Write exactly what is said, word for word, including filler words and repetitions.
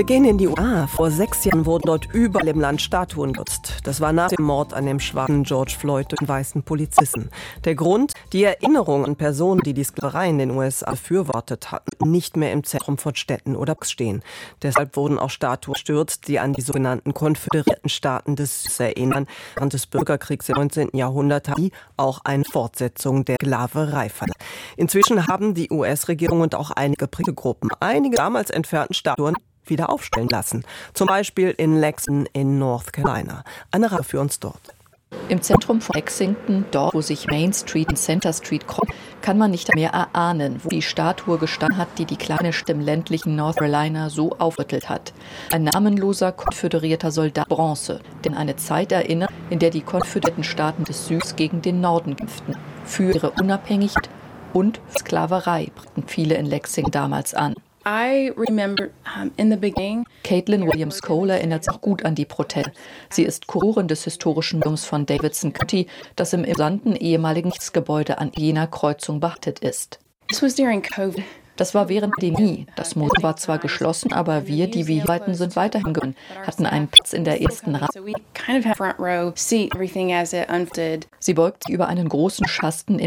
Wir gehen in die U S A. Vor sechs Jahren wurden dort überall im Land Statuen genutzt. Das war nach dem Mord an dem schwarzen George Floyd durch den weißen Polizisten. Der Grund? Die Erinnerung an Personen, die die Sklaverei in den U S A befürwortet hatten, nicht mehr im Zentrum von Städten oder Parks stehen. Deshalb wurden auch Statuen gestürzt, die an die sogenannten konföderierten Staaten des Südens erinnern. Während des Bürgerkriegs im neunzehnten Jahrhundert hat die auch eine Fortsetzung der Sklaverei verlangt. Inzwischen haben die U S-Regierung und auch einige Gruppen einige damals entfernten Statuen wieder aufstellen lassen. Zum Beispiel in Lexington in North Carolina. Eine Reihe für uns dort. Im Zentrum von Lexington, dort wo sich Main Street und Center Street kreuzen, kann man nicht mehr erahnen, wo die Statue gestanden hat, die die kleine Stadt im ländlichen North Carolina so aufrüttelt hat. Ein namenloser konföderierter Soldat Bronze, der an eine Zeit erinnert, in der die konföderierten Staaten des Südens gegen den Norden kämpften. Für ihre Unabhängigkeit und Sklaverei brachten viele in Lexington damals an. I remember um, in the beginning. Caitlin Williams Cole erinnert sich auch gut an die Proteste. Sie ist Kurorin des historischen Museums von Davidson County, das im imposanten ehemaligen Geschichtsgebäude an jener Kreuzung beheimatet ist. This was during COVID. Das war während der Pandemie. Das Museum war zwar geschlossen, aber wir, die wir hier arbeiten, sind weiterhin gegangen, hatten einen Platz in der ersten Reihe. Sie beugt sich über einen großen Schasten in